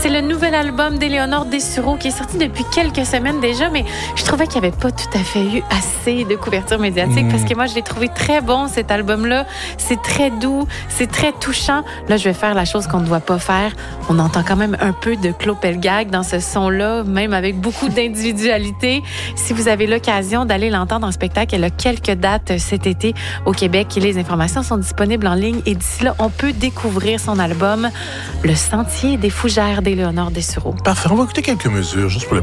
c'est le nouvel album d'Éléonore Dessureau qui est sorti depuis quelques semaines déjà, mais je trouvais qu'il n'y avait pas tout à fait eu assez de couverture médiatique parce que moi, je l'ai trouvé très bon, cet album-là. C'est très doux, c'est très touchant. Là, je vais faire la chose qu'on ne doit pas faire. On entend quand même un peu de Claude Pelgag dans ce son-là, même avec beaucoup d'individualité. Si vous avez l'occasion d'aller l'entendre en spectacle, elle a quelques dates cet été au Québec. Les informations sont disponibles en ligne et d'ici là, on peut découvrir son album Le Sentier des Fougères d'Éléonore Dessureau. Parfait, on va écouter quelques mesures juste pour le